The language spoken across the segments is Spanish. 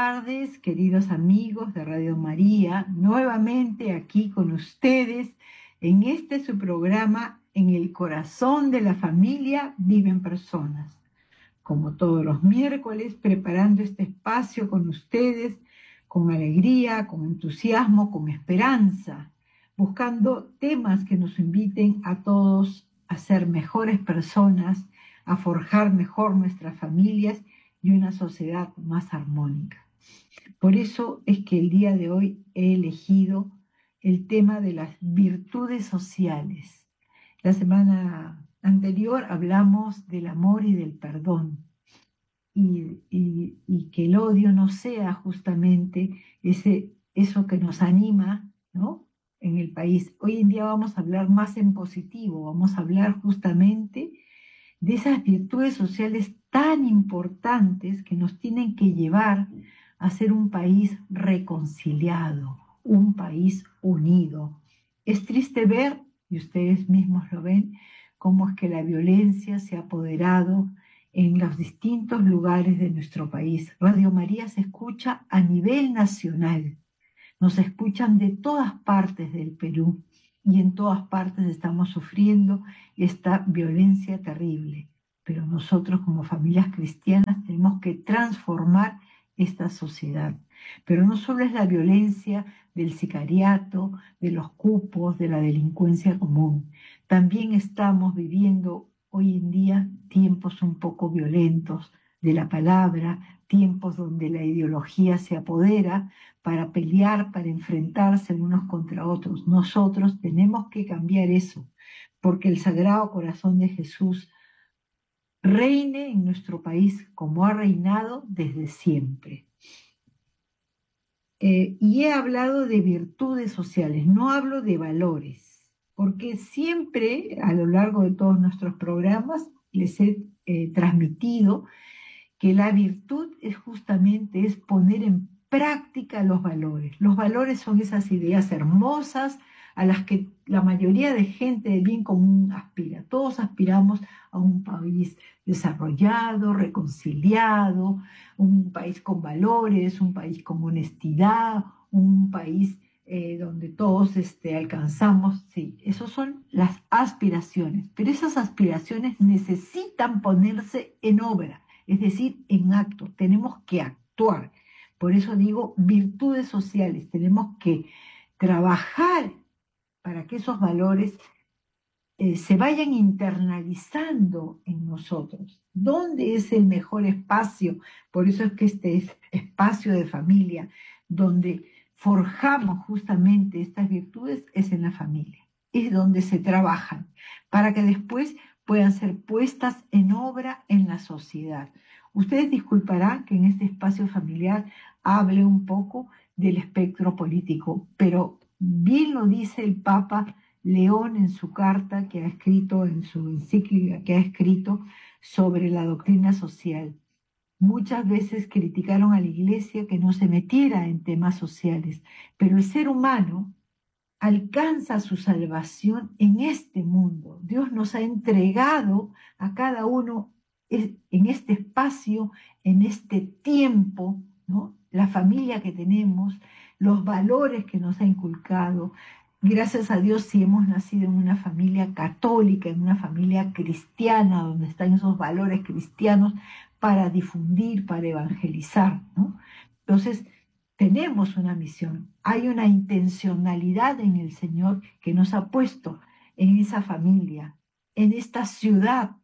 tardes, queridos amigos de Radio María, nuevamente aquí con ustedes en este su programa En el corazón de la familia viven personas. Como todos los miércoles, preparando este espacio con ustedes, con alegría, con entusiasmo, con esperanza, buscando temas que nos inviten a todos a ser mejores personas, a forjar mejor nuestras familias y una sociedad más armónica. Por eso es que el día de hoy he elegido el tema de las virtudes sociales. La semana anterior hablamos del amor y del perdón y que el odio no sea justamente eso que nos anima, ¿no?, en el país. Hoy en día vamos a hablar más en positivo, vamos a hablar justamente de esas virtudes sociales tan importantes que nos tienen que llevar a ser un país reconciliado, un país unido. Es triste ver, y ustedes mismos lo ven, cómo es que la violencia se ha apoderado en los distintos lugares de nuestro país. Radio María se escucha a nivel nacional, nos escuchan de todas partes del Perú y en todas partes estamos sufriendo esta violencia terrible. Pero nosotros como familias cristianas tenemos que transformar esta sociedad. Pero no solo es la violencia del sicariato, de los cupos, de la delincuencia común. También estamos viviendo hoy en día tiempos un poco violentos de la palabra, tiempos donde la ideología se apodera para pelear, para enfrentarse unos contra otros. Nosotros tenemos que cambiar eso, porque el Sagrado Corazón de Jesús reine en nuestro país como ha reinado desde siempre. Y he hablado de virtudes sociales, no hablo de valores, porque siempre a lo largo de todos nuestros programas les he transmitido que la virtud es justamente poner en práctica los valores. Los valores son esas ideas hermosas a las que la mayoría de gente de bien común aspira. Todos aspiramos a un país desarrollado, reconciliado, un país con valores, un país con honestidad, un país donde todos alcanzamos, sí, esas son las aspiraciones, pero esas aspiraciones necesitan ponerse en obra, es decir, en acto, tenemos que actuar. Por eso digo virtudes sociales, tenemos que trabajar para que esos valores se vayan internalizando en nosotros. ¿Dónde es el mejor espacio? Por eso es que este espacio de familia, donde forjamos justamente estas virtudes, es en la familia. Es donde se trabajan, para que después puedan ser puestas en obra en la sociedad. Ustedes disculparán que en este espacio familiar hable un poco del espectro político, pero bien lo dice el Papa León en su carta que ha escrito, en su encíclica que ha escrito sobre la doctrina social. Muchas veces criticaron a la Iglesia que no se metiera en temas sociales, pero el ser humano alcanza su salvación en este mundo. Dios nos ha entregado a cada uno en este espacio, en este tiempo, ¿no?, la familia que tenemos, los valores que nos ha inculcado. Gracias a Dios si hemos nacido en una familia católica, en una familia cristiana, donde están esos valores cristianos para difundir, para evangelizar, ¿no? Entonces, tenemos una misión, hay una intencionalidad en el Señor que nos ha puesto en esa familia, en esta ciudad.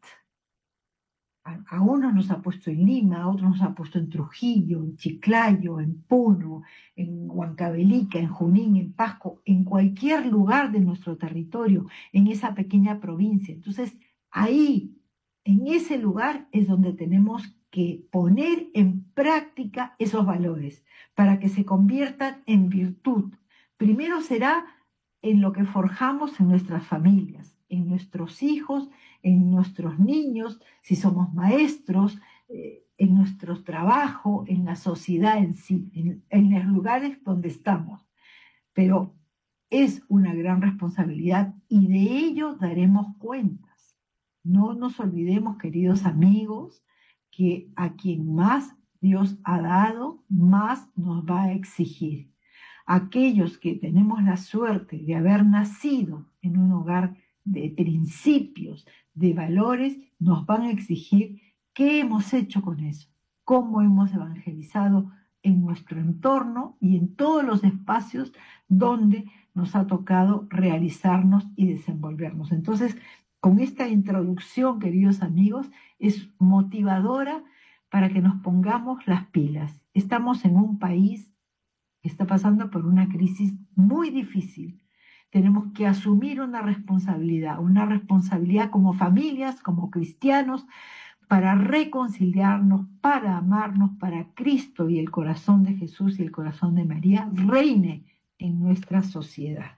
A unos nos ha puesto en Lima, a otros nos ha puesto en Trujillo, en Chiclayo, en Puno, en Huancavelica, en Junín, en Pasco, en cualquier lugar de nuestro territorio, en esa pequeña provincia. Entonces, ahí, en ese lugar es donde tenemos que poner en práctica esos valores para que se conviertan en virtud. Primero será en lo que forjamos en nuestras familias, en nuestros hijos, en nuestros niños, si somos maestros, en nuestro trabajo, en la sociedad en sí, en los lugares donde estamos. Pero es una gran responsabilidad y de ello daremos cuentas. No nos olvidemos, queridos amigos, que a quien más Dios ha dado, más nos va a exigir. Aquellos que tenemos la suerte de haber nacido en un hogar de principios, de valores, nos van a exigir qué hemos hecho con eso, cómo hemos evangelizado en nuestro entorno y en todos los espacios donde nos ha tocado realizarnos y desenvolvernos. Entonces, con esta introducción, queridos amigos, es motivadora para que nos pongamos las pilas. Estamos en un país que está pasando por una crisis muy difícil. Tenemos que asumir una responsabilidad como familias, como cristianos, para reconciliarnos, para amarnos, para Cristo y el corazón de Jesús y el corazón de María reine en nuestra sociedad.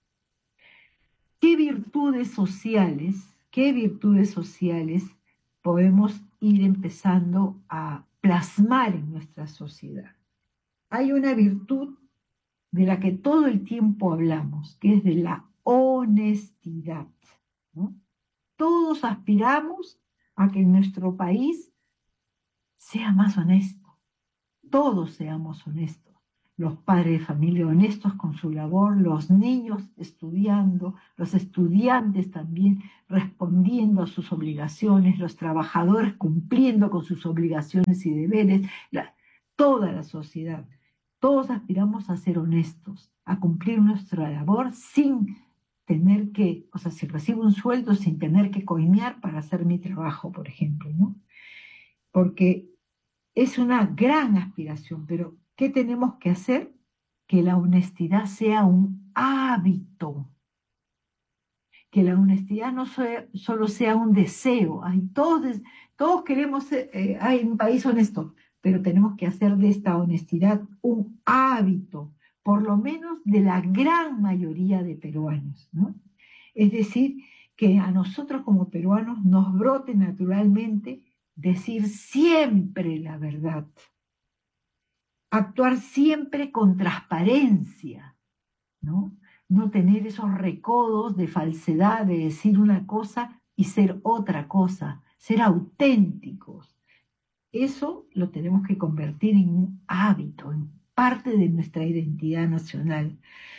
Qué virtudes sociales podemos ir empezando a plasmar en nuestra sociedad? Hay una virtud de la que todo el tiempo hablamos, que es de la honestidad, ¿no? Todos aspiramos a que nuestro país sea más honesto, todos seamos honestos. Los padres de familia honestos con su labor, los niños estudiando, los estudiantes también respondiendo a sus obligaciones, los trabajadores cumpliendo con sus obligaciones y deberes, toda la sociedad. Todos aspiramos a ser honestos, a cumplir nuestra labor sin tener que, o sea, si recibo un sueldo sin tener que coimear para hacer mi trabajo, por ejemplo, ¿no? Porque es una gran aspiración, pero ¿qué tenemos que hacer? Que la honestidad sea un hábito, que la honestidad no solo sea un deseo. Todos queremos ser, hay un país honesto, pero tenemos que hacer de esta honestidad un hábito, por lo menos de la gran mayoría de peruanos, ¿no? Es decir, que a nosotros como peruanos nos brote naturalmente decir siempre la verdad, actuar siempre con transparencia, ¿no? No tener esos recodos de falsedad, de decir una cosa y ser otra cosa, ser auténticos. Eso lo tenemos que convertir en un hábito, en parte de nuestra identidad nacional.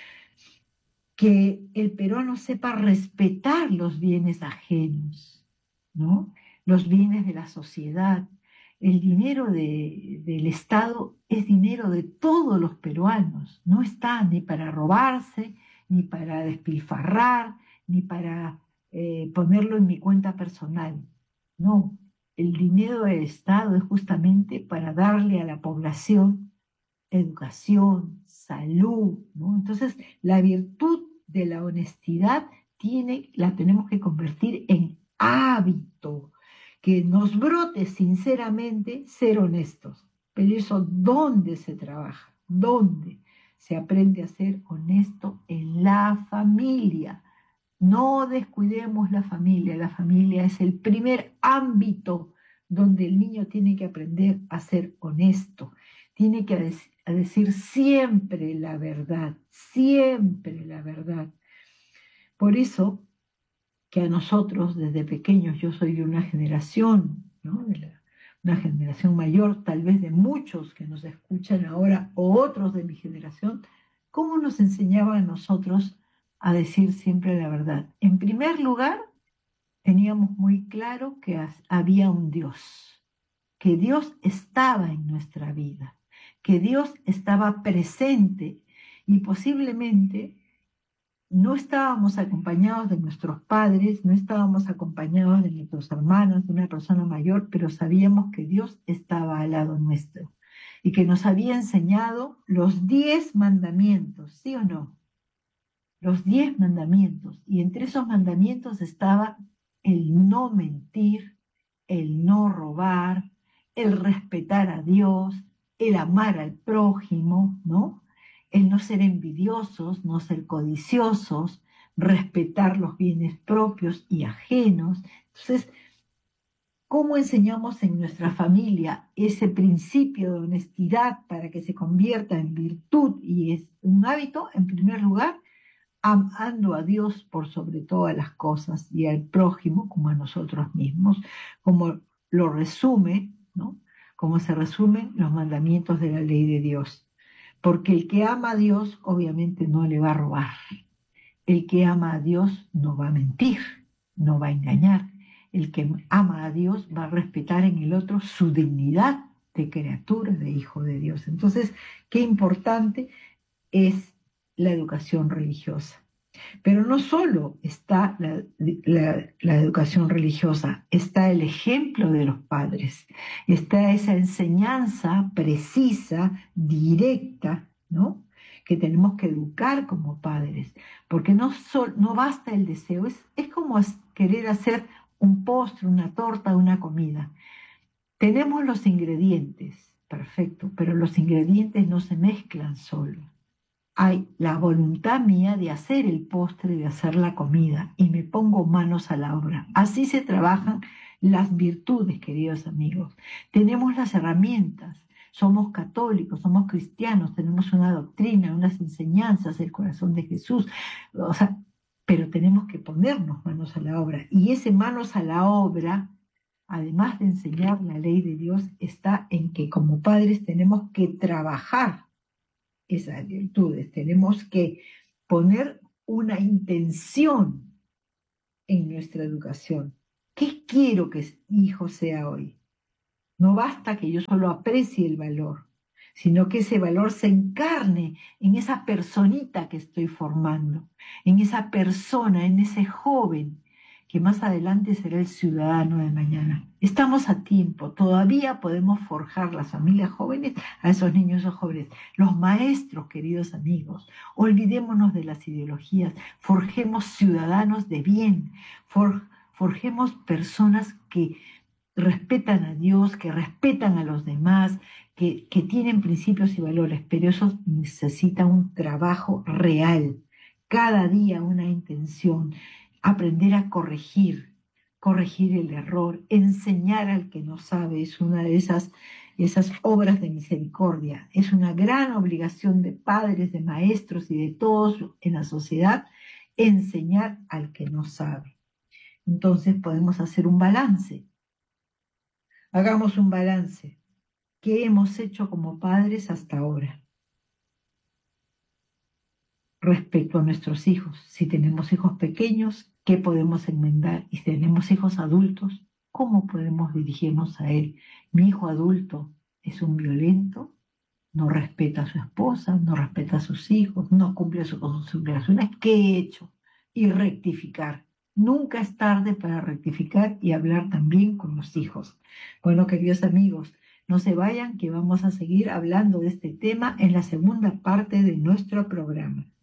Que el peruano sepa respetar los bienes ajenos, ¿no? Los bienes de la sociedad. El dinero del Estado es dinero de todos los peruanos, no está ni para robarse, ni para despilfarrar, ni para ponerlo en mi cuenta personal. No, el dinero del Estado es justamente para darle a la población educación, salud, ¿no? Entonces, la virtud de la honestidad la tenemos que convertir en hábito, que nos brote sinceramente ser honestos. Pero eso, ¿dónde se trabaja? ¿Dónde se aprende a ser honesto? En la familia. No descuidemos la familia es el primer ámbito donde el niño tiene que aprender a ser honesto, tiene que decir siempre la verdad, siempre la verdad. Por eso que a nosotros desde pequeños, yo soy de una generación, ¿no? Una generación mayor, tal vez de muchos que nos escuchan ahora o otros de mi generación, ¿cómo nos enseñaban a nosotros a decir siempre la verdad? En primer lugar, teníamos muy claro que había un Dios, que Dios estaba en nuestra vida, que Dios estaba presente y posiblemente no estábamos acompañados de nuestros padres, no estábamos acompañados de nuestros hermanos, de una persona mayor, pero sabíamos que Dios estaba al lado nuestro y que nos había enseñado los 10 mandamientos, ¿sí o no? Los 10 mandamientos. Y entre esos mandamientos estaba el no mentir, el no robar, el respetar a Dios, el amar al prójimo, ¿no? El no ser envidiosos, no ser codiciosos, respetar los bienes propios y ajenos. Entonces, ¿cómo enseñamos en nuestra familia ese principio de honestidad para que se convierta en virtud y es un hábito? En primer lugar, amando a Dios por sobre todas las cosas y al prójimo como a nosotros mismos, como lo resume, ¿no? como se resumen los mandamientos de la ley de Dios. Porque el que ama a Dios obviamente no le va a robar. El que ama a Dios no va a mentir, no va a engañar. El que ama a Dios va a respetar en el otro su dignidad de criatura, de hijo de Dios. Entonces, qué importante es la educación religiosa. Pero no solo está la educación religiosa, está el ejemplo de los padres, está esa enseñanza precisa, directa, ¿no? Que tenemos que educar como padres, porque no basta el deseo, es como querer hacer un postre, una torta, una comida. Tenemos los ingredientes, perfecto, pero los ingredientes no se mezclan solos. Hay la voluntad mía de hacer el postre, de hacer la comida, y me pongo manos a la obra. Así se trabajan las virtudes, queridos amigos. Tenemos las herramientas, somos católicos, somos cristianos, tenemos una doctrina, unas enseñanzas, el corazón de Jesús, o sea, pero tenemos que ponernos manos a la obra. Y ese manos a la obra, además de enseñar la ley de Dios, está en que como padres tenemos que trabajar esas virtudes. Tenemos que poner una intención en nuestra educación. ¿Qué quiero que mi hijo sea hoy? No basta que yo solo aprecie el valor, sino que ese valor se encarne en esa personita que estoy formando, en esa persona, en ese joven que más adelante será el ciudadano de mañana. Estamos a tiempo, todavía podemos forjar las familias jóvenes a esos niños o jóvenes. Los maestros, queridos amigos, olvidémonos de las ideologías, forjemos ciudadanos de bien, forjemos personas que respetan a Dios, que respetan a los demás, que tienen principios y valores, pero eso necesita un trabajo real, cada día una intención, aprender a corregir el error, enseñar al que no sabe, es una de esas obras de misericordia, es una gran obligación de padres, de maestros y de todos en la sociedad, enseñar al que no sabe. Entonces podemos hacer un balance. Hagamos un balance. ¿Qué hemos hecho como padres hasta ahora? Respecto a nuestros hijos. Si tenemos hijos pequeños, ¿qué podemos enmendar? Y si tenemos hijos adultos, ¿cómo podemos dirigirnos a él? Mi hijo adulto es un violento, no respeta a su esposa, no respeta a sus hijos, no cumple sus obligaciones. ¿Qué he hecho? Y rectificar. Nunca es tarde para rectificar y hablar también con los hijos. Bueno, queridos amigos, no se vayan que vamos a seguir hablando de este tema en la segunda parte de nuestro programa.